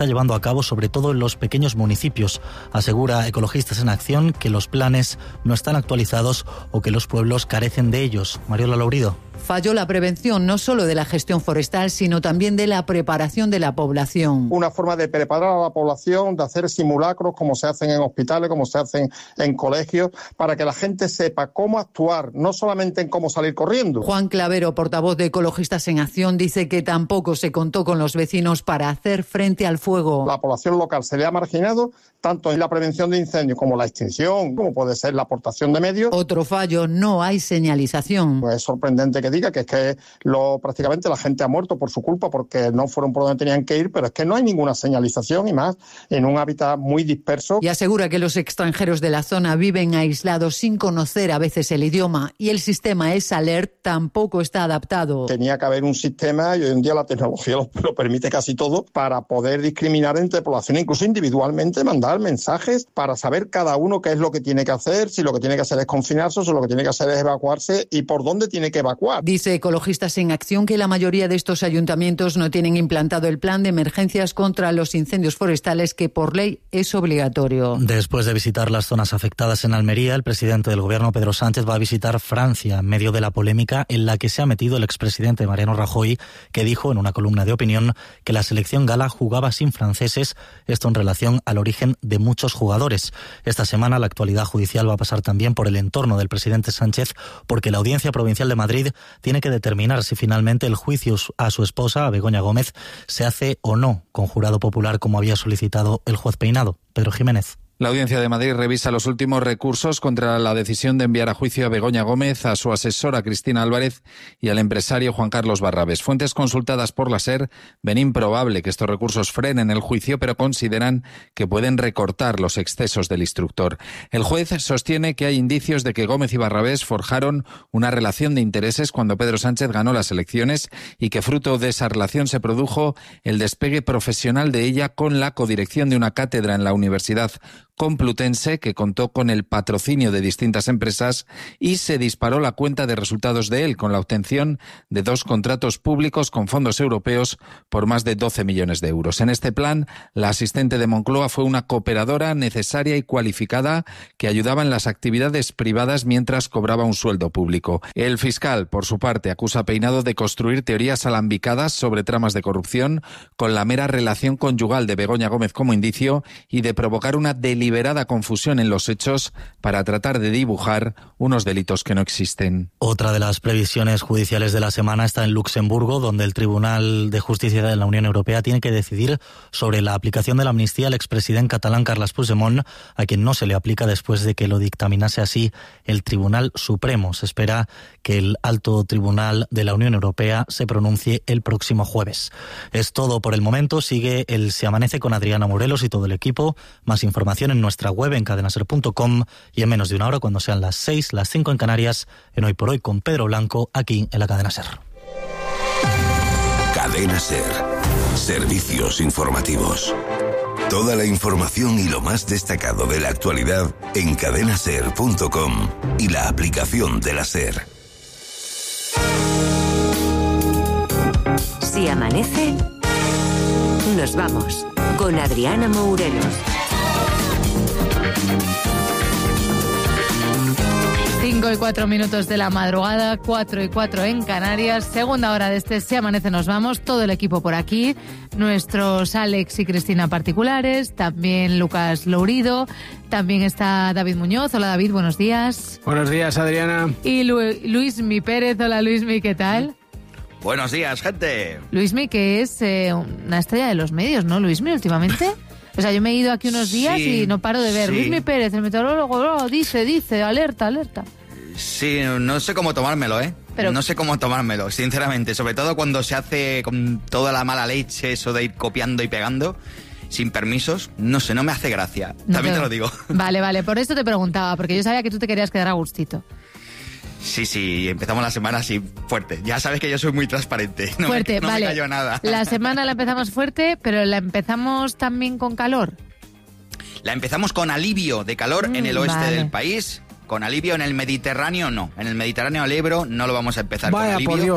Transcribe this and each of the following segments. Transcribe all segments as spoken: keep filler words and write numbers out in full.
está llevando a cabo sobre todo en los pequeños municipios. Asegura Ecologistas en Acción que los planes no están actualizados o que los pueblos carecen de ellos. Mariola Lourido. Falló la prevención no solo de la gestión forestal, sino también de la preparación de la población. Una forma de preparar a la población, de hacer simulacros como se hacen en hospitales, como se hacen en colegios, para que la gente sepa cómo actuar, no solamente en cómo salir corriendo. Juan Clavero, portavoz de Ecologistas en Acción, dice que tampoco se contó con los vecinos para hacer frente al fuego. La población local se le ha marginado tanto en la prevención de incendios como la extinción, como puede ser la aportación de medios. Otro fallo, no hay señalización. Pues es sorprendente que diga que es que lo, prácticamente la gente ha muerto por su culpa porque no fueron por donde tenían que ir, pero es que no hay ninguna señalización y más en un hábitat muy disperso. Y asegura que los extranjeros de la zona viven aislados sin conocer a veces el idioma y el sistema EsAlert tampoco está adaptado. Tenía que haber un sistema, y hoy en día la tecnología lo, lo permite casi todo, para poder discriminar entre poblaciones, incluso individualmente mandar mensajes para saber cada uno qué es lo que tiene que hacer, si lo que tiene que hacer es confinarse o si lo que tiene que hacer es evacuarse y por dónde tiene que evacuar. Dice Ecologistas en Acción que la mayoría de estos ayuntamientos no tienen implantado el plan de emergencias contra los incendios forestales que por ley es obligatorio. Después de visitar las zonas afectadas en Almería, el presidente del gobierno, Pedro Sánchez, va a visitar Francia en medio de la polémica en la que se ha metido el expresidente Mariano Rajoy, que dijo en una columna de opinión que la selección gala jugaba sin franceses, esto en relación al origen de muchos jugadores. Esta semana la actualidad judicial va a pasar también por el entorno del presidente Sánchez, porque la Audiencia Provincial de Madrid tiene que determinar si finalmente el juicio a su esposa, a Begoña Gómez, se hace o no con jurado popular como había solicitado el juez Peinado. Pedro Jiménez. La Audiencia de Madrid revisa los últimos recursos contra la decisión de enviar a juicio a Begoña Gómez, a su asesora Cristina Álvarez y al empresario Juan Carlos Barrabés. Fuentes consultadas por la SER ven improbable que estos recursos frenen el juicio, pero consideran que pueden recortar los excesos del instructor. El juez sostiene que hay indicios de que Gómez y Barrabés forjaron una relación de intereses cuando Pedro Sánchez ganó las elecciones y que fruto de esa relación se produjo el despegue profesional de ella con la codirección de una cátedra en la Universidad Complutense, que contó con el patrocinio de distintas empresas, y se disparó la cuenta de resultados de él con la obtención de dos contratos públicos con fondos europeos por más de doce millones de euros. En este plan, la asistente de Moncloa fue una cooperadora necesaria y cualificada que ayudaba en las actividades privadas mientras cobraba un sueldo público. El fiscal, por su parte, acusa a Peinado de construir teorías alambicadas sobre tramas de corrupción con la mera relación conyugal de Begoña Gómez como indicio y de provocar una deliberada confusión en los hechos para tratar de dibujar unos delitos que no existen. Otra de las previsiones judiciales de la semana está en Luxemburgo, donde el Tribunal de Justicia de la Unión Europea tiene que decidir sobre la aplicación de la amnistía al expresidente catalán Carles Puigdemont, a quien no se le aplica después de que lo dictaminase así el Tribunal Supremo. Se espera que el Alto Tribunal de la Unión Europea se pronuncie el próximo jueves. Es todo por el momento. Sigue el Se Amanece con Adriana Morelos y todo el equipo. Más información en nuestra web en cadenaser punto com y en menos de una hora, cuando sean las seis, las cinco en Canarias, en Hoy por Hoy con Pedro Blanco, aquí en la Cadena SER. Cadena SER. Servicios informativos. Toda la información y lo más destacado de la actualidad en cadenaser punto com y la aplicación de la SER. Si amanece, nos vamos con Adriana Morelos. Cinco y cuatro minutos de la madrugada, cuatro y cuatro en Canarias. Segunda hora de este Se Amanece, nos vamos. Todo el equipo por aquí. Nuestros Alex y Cristina particulares. También Lucas Lourido. También está David Muñoz. Hola David, buenos días. Buenos días, Adriana. Y Lu- Luismi Pérez. Hola Luismi, ¿qué tal? Buenos días, gente. Luismi, que es eh, una estrella de los medios, ¿no, Luismi, últimamente? O sea, yo me he ido aquí unos días sí, y no paro de ver. Sí. Luismi Pérez, el meteorólogo, oh, dice, dice, alerta, alerta. Sí, no sé cómo tomármelo, ¿eh? Pero... No sé cómo tomármelo, sinceramente. Sobre todo cuando se hace con toda la mala leche, eso de ir copiando y pegando, sin permisos. No sé, no me hace gracia. No También te... te lo digo. Vale, vale, por eso te preguntaba, porque yo sabía que tú te querías quedar a gustito. Sí, sí, empezamos la semana así, fuerte. Ya sabes que yo soy muy transparente. No fuerte, me, no vale. me cayó nada. La semana la empezamos fuerte, pero la empezamos también con calor. La empezamos con alivio de calor mm, en el oeste vale. del país. Con alivio en el Mediterráneo, no. En el Mediterráneo al Ebro no lo vamos a empezar Vaya, con alivio. Por Dios.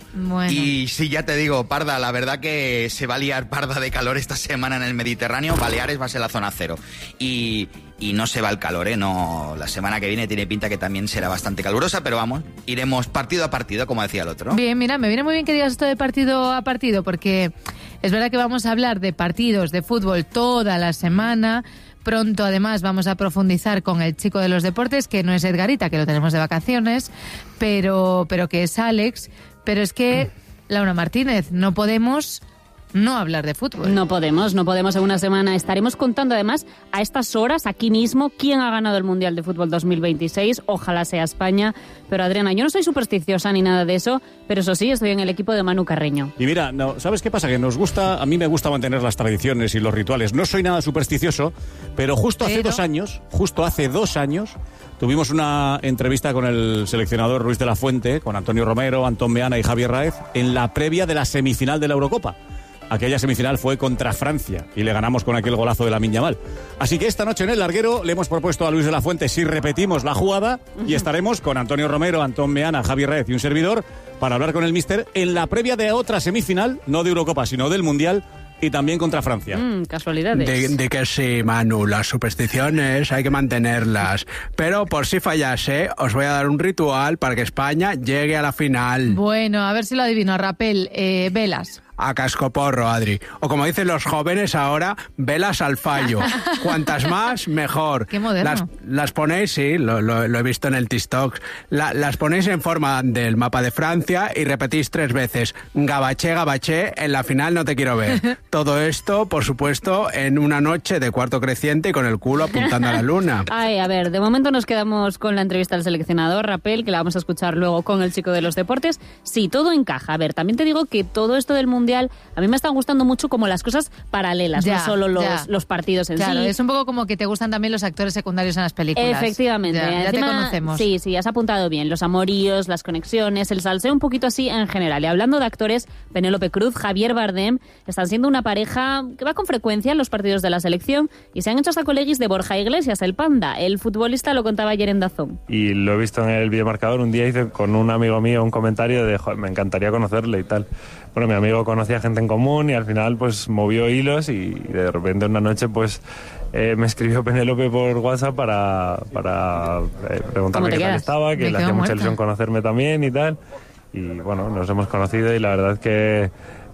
Bueno. Y sí, ya te digo, Parda, la verdad que se va a liar parda de calor esta semana en el Mediterráneo. Baleares va a ser la zona cero. Y, y no se va el calor, ¿eh? No, la semana que viene tiene pinta que también será bastante calurosa, pero vamos, iremos partido a partido, como decía el otro. Bien, mira, me viene muy bien que digas esto de partido a partido, porque es verdad que vamos a hablar de partidos de fútbol toda la semana. Pronto, además, vamos a profundizar con el chico de los deportes, que no es Edgarita, que lo tenemos de vacaciones, pero, pero que es Alex. Pero es que, Laura Martínez, no podemos no hablar de fútbol. No podemos, no podemos. En una semana estaremos contando, además, a estas horas, aquí mismo, quién ha ganado el Mundial de Fútbol dos mil veintiséis. Ojalá sea España. Pero, Adriana, yo no soy supersticiosa ni nada de eso, pero eso sí, estoy en el equipo de Manu Carreño. Y mira, no, ¿sabes qué pasa? Que nos gusta, a mí me gusta mantener las tradiciones y los rituales. No soy nada supersticioso, pero justo hace Pero... dos años, justo hace dos años, tuvimos una entrevista con el seleccionador Ruiz de la Fuente, con Antonio Romero, Antón Meana y Javier Raez, en la previa de la semifinal de la Eurocopa. Aquella semifinal fue contra Francia y le ganamos con aquel golazo de Lamine Yamal. Así que esta noche en el larguero le hemos propuesto a Luis de la Fuente si repetimos la jugada y estaremos con Antonio Romero, Antón Meana, Javier Raez y un servidor para hablar con el míster en la previa de otra semifinal, no de Eurocopa, sino del Mundial, y también contra Francia. Mm, casualidades. De, de que sí, Manu, las supersticiones hay que mantenerlas. Pero por si fallase, os voy a dar un ritual para que España llegue a la final. Bueno, a ver si lo adivino. Rapel, eh, velas. A cascoporro, Adri. O como dicen los jóvenes ahora, velas al fallo. Cuantas más, mejor. Qué moderno. Las, las ponéis, sí, lo, lo, lo he visto en el TikTok, la, las ponéis en forma del mapa de Francia y repetís tres veces, gabaché, gabaché, en la final no te quiero ver. Todo esto, por supuesto, en una noche de cuarto creciente y con el culo apuntando a la luna. Ay, a ver, de momento nos quedamos con la entrevista al seleccionador, Rapel, que la vamos a escuchar luego con el chico de los deportes. Sí, todo encaja. A ver, también te digo que todo esto del mundo a mí me están gustando mucho como las cosas paralelas, ya, no solo los, los partidos en claro, sí. Es un poco como que te gustan también los actores secundarios en las películas. Efectivamente. Ya, ya Encima, te conocemos. Sí, sí, has apuntado bien. Los amoríos, las conexiones, el salseo un poquito así en general. Y hablando de actores, Penélope Cruz, Javier Bardem, están siendo una pareja que va con frecuencia en los partidos de la selección y se han hecho hasta colegis de Borja Iglesias, el Panda. El futbolista lo contaba ayer en Dazón. Y lo he visto en el videomarcador. Un día hice con un amigo mío un comentario de, joder, me encantaría conocerle y tal. Bueno, mi amigo conocía gente en común y al final pues movió hilos y de repente una noche pues eh, me escribió Penélope por WhatsApp para, para eh, preguntarme qué tal estaba, que le hacía mucha ilusión conocerme también y tal. Y bueno, nos hemos conocido y la verdad es que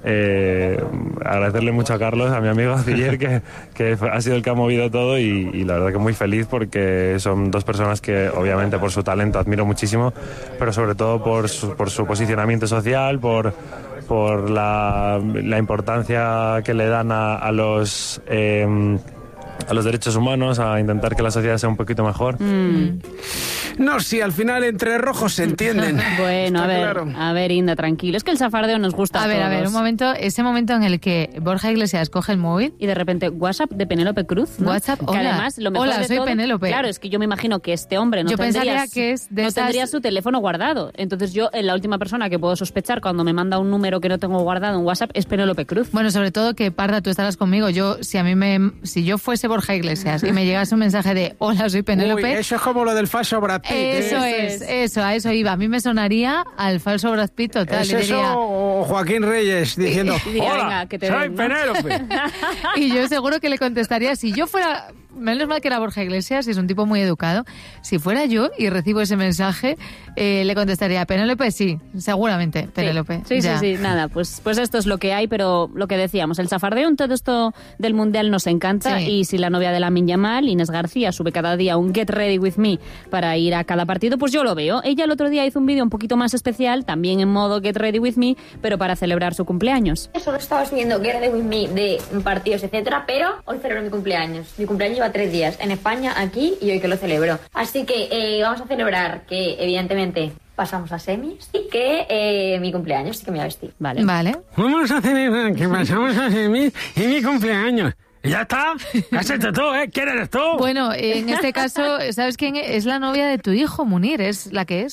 eh, agradecerle mucho a Carlos, a mi amigo Ciller, que, que ha sido el que ha movido todo y, y la verdad que muy feliz porque son dos personas que obviamente por su talento admiro muchísimo, pero sobre todo por su, por su posicionamiento social, por por la, la importancia que le dan a, a los eh, a los derechos humanos, a intentar que la sociedad sea un poquito mejor. Mm. No, si al final entre rojos se entienden. Bueno, Está a ver, claro. a ver, Inda, tranquilo. Es que el zafardeo nos gusta a, a ver, todos. A ver, un momento, ese momento en el que Borja Iglesias coge el móvil y de repente WhatsApp de Penélope Cruz, ¿no? WhatsApp, que hola, además, lo mejor hola, de soy todo, Penélope. Claro, es que yo me imagino que este hombre no, yo tendría, que es de no esas... tendría su teléfono guardado. Entonces yo, la última persona que puedo sospechar cuando me manda un número que no tengo guardado en WhatsApp es Penélope Cruz. Bueno, sobre todo que, Parda, tú estarás conmigo. Yo, si a mí me, si yo fuese Borja Iglesias y me llegase un mensaje de hola, soy Penélope... Uy, eso es como lo del falso Brad Pitt. Eso ¿eh? es, eso, a eso iba. A mí me sonaría al falso Brad Pitt total. ¿Es y diría, eso o Joaquín Reyes diciendo, y diría, hola, venga, que te soy den, ¿no? Penélope? Y yo seguro que le contestaría, si yo fuera... Menos mal que era Borja Iglesias y es un tipo muy educado. Si fuera yo y recibo ese mensaje, eh, le contestaría, Penélope, sí, seguramente, Penélope. Sí, sí, sí, sí, nada, pues, pues esto es lo que hay, pero lo que decíamos, el zafardeo en todo esto del Mundial nos encanta sí. Y si la novia de Lamine Yamal, Inés García, sube cada día un Get Ready With Me para ir a cada partido, pues yo lo veo. Ella el otro día hizo un vídeo un poquito más especial, también en modo Get Ready With Me, pero para celebrar su cumpleaños. Solo estaba subiendo Get Ready With Me de partidos, etcétera, pero hoy celebro mi cumpleaños. Mi cumpleaños lleva tres días en España, aquí y hoy que lo celebro. Así que eh, vamos a celebrar que evidentemente pasamos a semis y que eh, mi cumpleaños, sí que me voy a vestir. Vale. Vale. Vamos a celebrar que pasamos a semis y mi cumpleaños. Ya está, has hecho tú, ¿eh? ¿Quién eres tú? Bueno, en este caso, ¿sabes quién es? Es la novia de tu hijo, Munir, es la que es.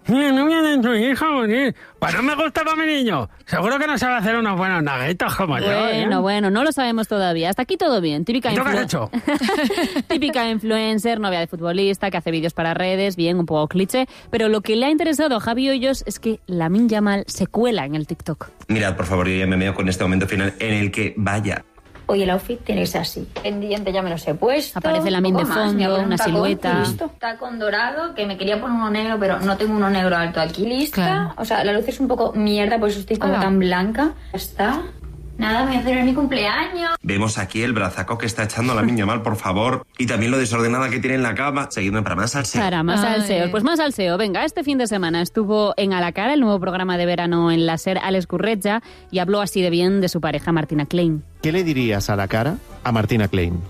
Mira, no me den tu hijo, bonito. Pues no me gusta para mi niño. Seguro que no sabe hacer unos buenos nuggets como bueno, yo. Bueno, ¿eh? bueno, no lo sabemos todavía. Hasta aquí todo bien. Típica, ¿Tú qué has influ- hecho? Típica influencer, novia de futbolista, que hace vídeos para redes, bien, un poco cliché. Pero lo que le ha interesado a Javi Hoyos es que Lamine Yamal se cuela en el TikTok. Mirad, por favor, yo ya me meo con este momento final en el que vaya. Hoy el outfit tiene que ser así. Pendiente ya me los he puesto. Aparece Lamine de poco más, fondo, me voy a poner una un tacón, silueta. Listo. Tacón dorado, que me quería poner uno negro, pero no tengo uno negro alto aquí. Lista. Claro. O sea, la luz es un poco mierda, por eso estoy como Hola. tan blanca. Ya está. Nada, voy a hacer mi cumpleaños. Vemos aquí el brazaco que está echando la niña mal, por favor. Y también lo desordenada que tiene en la cama. Seguidme para más salseo. Para más Ay. salseo. Pues más salseo. Venga, este fin de semana estuvo en A la Cara, el nuevo programa de verano en la SER, Alex Curretja, y habló así de bien de su pareja Martina Klein. ¿Qué le dirías a la cara a Martina Klein?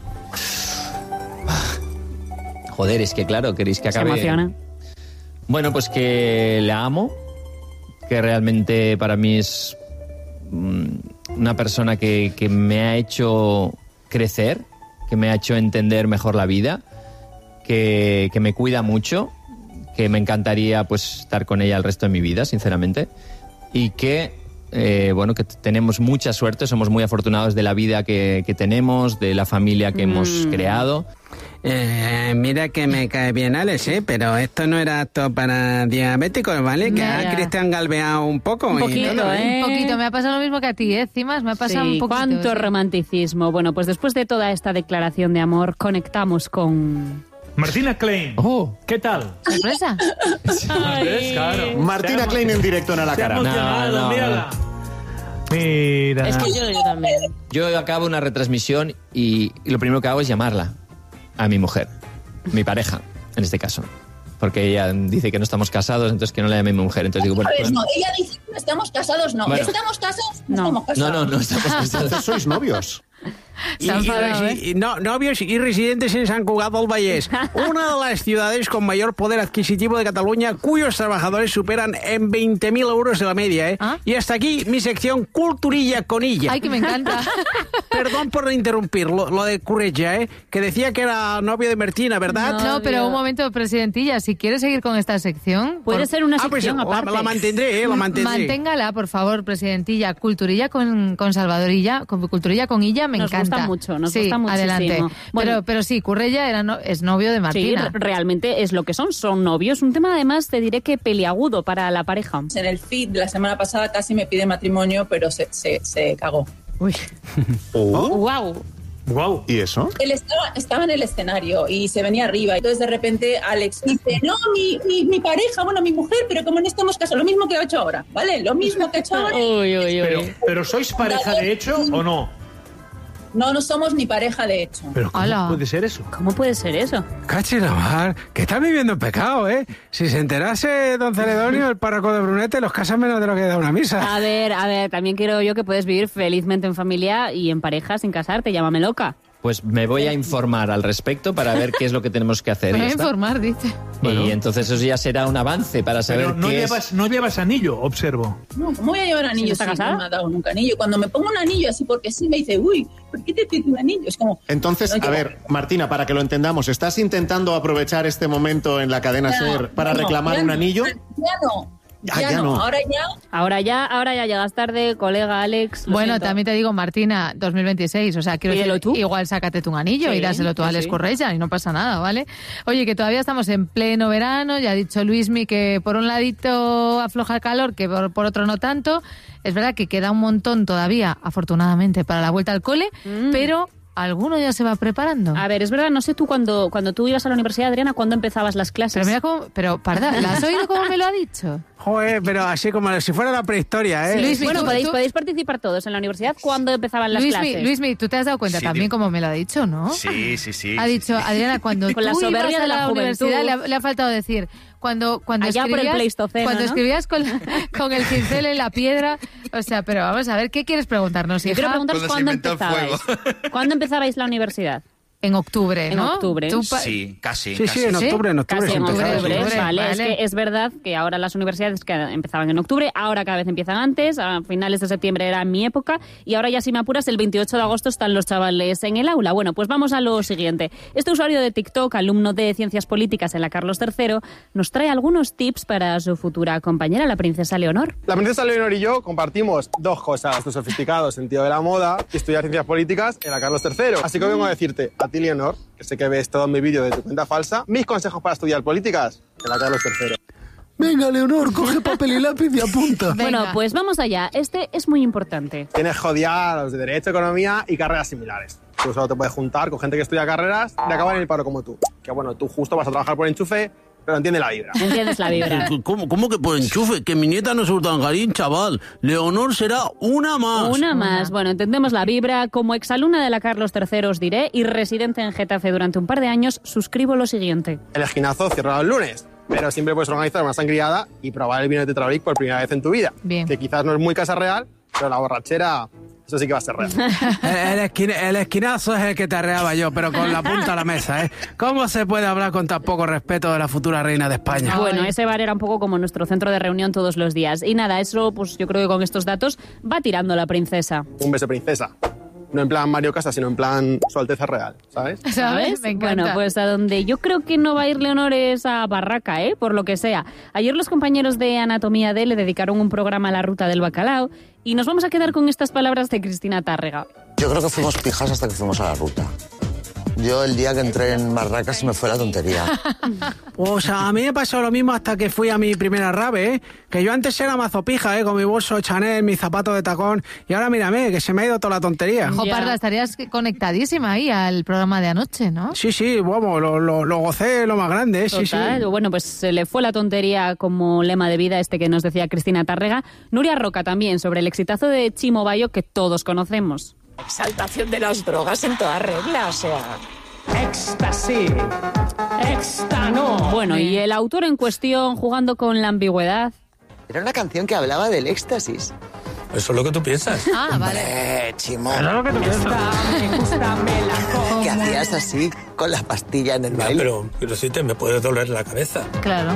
Joder, es que claro, queréis que Se acabe... emociona. Bueno, pues que la amo, que realmente para mí es mm, una persona que, que me ha hecho crecer, que me ha hecho entender mejor la vida, que, que me cuida mucho, que me encantaría pues estar con ella el resto de mi vida, sinceramente, y que, eh, bueno, que tenemos mucha suerte, somos muy afortunados de la vida que, que tenemos, de la familia que mm. hemos creado. Eh, mira que me cae bien Alex, ¿eh? Pero esto no era apto para diabéticos, ¿vale? Que Ya, a ya. Cristian galveado un poco. Un y poquito, todo, ¿eh? Un poquito, me ha pasado lo mismo que a ti, ¿eh? Cimas, me ha pasado Sí, un poquito. cuánto sí. romanticismo. Bueno, pues después de toda esta declaración de amor, conectamos con... Martina Klein. Oh. ¿Qué tal? ¿Sorpresa? ¿Ves? Claro. Martina Klein en directo en A la Se ha Cara. emocionado, No, no, mírala. Mira. Es que yo, yo también. Yo acabo una retransmisión y, y lo primero que hago es llamarla a mi mujer, mi pareja, en este caso. Porque ella dice que no estamos casados, entonces que no la llame mi mujer. Entonces digo, bueno, A ver, pues- no, ella dice que no estamos casados, no. Bueno. ¿Estamos casados? No, No. estamos casados. no, no, no estamos casados. Entonces sois novios. Y, Se han y enfadado, resi- y no, novios y residentes en San Cugat del Vallès, una de las ciudades con mayor poder adquisitivo de Cataluña, cuyos trabajadores superan en veinte mil euros de la media, ¿eh? ¿Ah? Y hasta aquí mi sección Culturilla con ella. Ay, que me encanta. Perdón por interrumpir lo, lo de Curretja, ¿eh? Que decía que era novio de Martina, ¿verdad? No, pero un momento, presidentilla, si quieres seguir con esta sección... Puede por- ser una Ah, pues sección la, aparte. la mantendré, ¿eh? La mantendré. Manténgala, por favor, presidentilla. Culturilla con, con Salvadorilla, con Culturilla con ella, me Nos encanta. gusta mucho, nos sí, gusta muchísimo. adelante. Bueno. pero, pero sí, Currella era no- es novio de Sí, Martina. re- realmente es lo que son, son novios. Un tema además, te diré que peliagudo para la pareja. En el feed de la semana pasada casi me pide matrimonio, pero se, se, se cagó. Uy. Oh. Wow. Wow. ¿Y eso? Él estaba, estaba en el escenario y se venía arriba. Entonces de repente Alex dice, no, mi, mi, mi pareja, bueno, mi mujer, pero como no estamos casados, lo mismo que ha hecho ahora, ¿vale? Lo mismo que ha hecho ahora. Uy, uy, uy. Pero, pero ¿sois pareja de hecho o no? No, no somos ni pareja, de hecho. Pero ¿cómo Hola. puede ser eso? ¿Cómo puede ser eso? Cachi la mar, que está viviendo en pecado, ¿eh? Si se enterase don Celedonio, el párroco de Brunete, los casa menos de lo que da una misa. A ver, a ver, también quiero yo que puedes vivir felizmente en familia y en pareja sin casarte, llámame loca. Pues me voy a informar al respecto para ver qué es lo que tenemos que hacer. Me y voy a ya está. informar, dice. Y entonces eso ya será un avance para saber Pero no qué llevas, es... no llevas anillo, observo. No, ¿cómo voy a llevar anillo ¿Sí está si casada? no me ha dado nunca anillo? Cuando me pongo un anillo así porque sí, me dice, uy, ¿por qué te pido un anillo? Es como... Entonces, no a llevo- ver, Martina, para que lo entendamos, ¿estás intentando aprovechar este momento en la cadena Ya, SER para no, reclamar ya un no, anillo? Ya no. Ah, Ya, ya no. no. Ahora ya... Ahora ya, ahora ya llegas tarde, colega Alex. lo Bueno, siento. también te digo, Martina, dos mil veintiséis, o sea, quiero Pídelo decir, tú. igual sácate tú un anillo Sí, y dáselo tú a sí, Alex sí. Correia y no pasa nada, ¿vale? Oye, que todavía estamos en pleno verano, ya ha dicho Luismi que por un ladito afloja el calor, que por, por otro no tanto. Es verdad que queda un montón todavía, afortunadamente, para la vuelta al cole, Mm. pero alguno ya se va preparando. A ver, es verdad, no sé tú cuando, cuando tú ibas a la universidad, Adriana, ¿cuándo empezabas las clases? Pero mira cómo, pero parda, ¿la has oído cómo me lo ha dicho? Joder, pero así como si fuera la prehistoria, ¿eh? Luismi, bueno, tú- podéis, tú- podéis participar todos en la universidad. ¿Cuándo empezaban las Luismi, clases? Luismi, tú te has dado cuenta Sí, también tío. cómo me lo ha dicho, ¿no? Sí, sí, sí. Ha dicho, Adriana, cuando Con la tú soberbia ibas a de la la, juventud. universidad, le ha, le ha faltado decir, cuando, cuando Allá por el escribías, Pleistoceno, cuando ¿no? escribías con, la- con el cincel en la piedra, o sea, pero vamos a ver, ¿qué quieres preguntarnos, Yo hija? quiero preguntaros Cuando se cuándo inventó el empezabais. ¿Cuándo empezabais la universidad? en octubre, ¿no? En octubre. Pa- sí, casi. Sí, casi. sí, en octubre, en octubre. Casi en octubre, octubre, vale. vale. Es que es verdad que ahora las universidades que empezaban en octubre, ahora cada vez empiezan antes, a finales de septiembre era mi época, y ahora ya si me apuras, el veintiocho de agosto están los chavales en el aula. Bueno, pues vamos a lo siguiente. Este usuario de TikTok, alumno de Ciencias Políticas en la Carlos tercero, nos trae algunos tips para su futura compañera, la princesa Leonor. La princesa Leonor y yo compartimos dos cosas, tu sofisticado sentido de la moda y estudiar Ciencias Políticas en la Carlos tercero. Así que vengo a decirte, a ti Leonor, que sé que ves todo mi vídeo de tu cuenta falsa, mis consejos para estudiar políticas en la Carlos tercero. Venga, Leonor, coge papel y lápiz y apunta. Bueno, pues vamos allá. Este es muy importante. Tienes jodida los de Derecho, Economía y carreras similares. Tú solo te puedes juntar con gente que estudia carreras y acabar en el paro como tú. Que bueno, tú justo vas a trabajar por enchufe, pero entiende la vibra. Entiendes la vibra. ¿Cómo, cómo que por enchufe? Que mi nieta no es Urdangarín, chaval. Leonor será una más. Una más. Bueno, entendemos la vibra. Como exalumna de la Carlos tercero os diré, y residente en Getafe durante un par de años, suscribo lo siguiente. El esquinazo cierra los lunes, pero siempre puedes organizar una sangriada y probar el vino de Tetrabric por primera vez en tu vida. Bien. Que quizás no es muy casa real, pero la borrachera, eso sí que va a ser real. El, el, esquina, el esquinazo es el que te arreaba yo, pero con la punta a la mesa, ¿eh? ¿Cómo se puede hablar con tan poco respeto de la futura reina de España? Bueno, ese bar era un poco como nuestro centro de reunión todos los días. Y nada, eso, pues yo creo que con estos datos va tirando la princesa. Un beso, princesa. No en plan Mario Casas, sino en plan Su Alteza Real, ¿sabes? ¿Sabes? Me encanta. Bueno, pues a donde yo creo que no va a ir Leonor es a Barraca, ¿eh? Por lo que sea. Ayer los compañeros de Anatomía D le dedicaron un programa a la ruta del bacalao y nos vamos a quedar con estas palabras de Cristina Tárrega. Yo creo que fuimos pijas hasta que fuimos a la ruta. Yo el día que entré en Barracas se me fue la tontería. O sea, a mí me pasó lo mismo hasta que fui a mi primera rave, ¿eh? Que yo antes era mazopija, ¿eh? Con mi bolso Chanel, mi zapato de tacón, y ahora mírame, que se me ha ido toda la tontería. Jo, Parda, estarías conectadísima ahí al programa de anoche, ¿no? Sí, sí, vamos, lo, lo, lo gocé lo más grande, ¿eh? Sí, Total. sí. Bueno, pues se le fue la tontería como lema de vida este que nos decía Cristina Tárrega. Nuria Roca también, sobre el exitazo de Chimo Bayo que todos conocemos. Exaltación de las drogas en toda regla, o sea... Éxtasis, éxtano. Bueno, y el autor en cuestión jugando con la ambigüedad. Era una canción que hablaba del éxtasis. Eso es lo que tú piensas. Ah, vale. Eh, Chimo. Eso es lo que tú piensas. Me gusta, me la que hacías así con la pastilla en el Ya, baile. pero, pero sí te me puede doler la cabeza. Claro.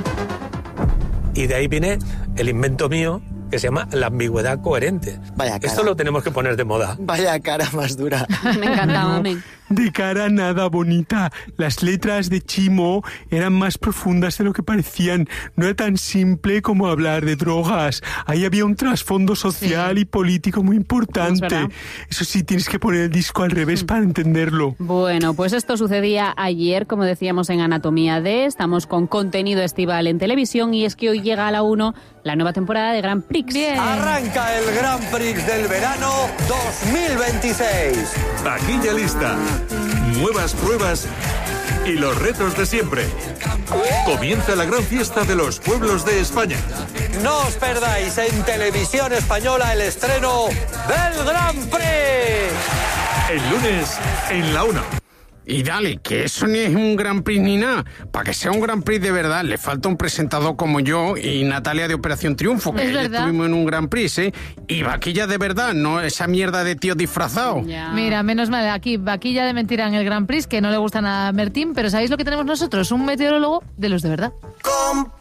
Y de ahí viene el invento mío que se llama la ambigüedad coherente. Vaya cara. Esto lo tenemos que poner de moda. Vaya cara más dura. Me encantaba, No, men. De cara nada bonita. Las letras de Chimo eran más profundas de lo que parecían. No era tan simple como hablar de drogas. Ahí había un trasfondo social sí. y político muy importante. Eso sí, tienes que poner el disco al revés para entenderlo. Bueno, pues esto sucedía ayer, como decíamos en Anatomía D. Estamos con contenido estival en televisión y es que hoy llega a la uno la nueva temporada de Grand Prix. Bien. Arranca el Grand Prix del verano dos mil veintiséis. Taquilla lista. Nuevas pruebas y los retos de siempre. Comienza la gran fiesta de los pueblos de España. No os perdáis en Televisión Española el estreno del Grand Prix. El lunes en la una. Y dale, que eso ni es un Grand Prix ni nada. Para que sea un Grand Prix de verdad, le falta un presentador como yo y Natalia de Operación Triunfo, que ya estuvimos en un Grand Prix, ¿eh? Y vaquilla de verdad, no esa mierda de tío disfrazado. Yeah. Mira, menos mal, aquí vaquilla de mentira en el Grand Prix, que no le gusta nada a Mertín, pero ¿sabéis lo que tenemos nosotros? Un meteorólogo de los de verdad. Comp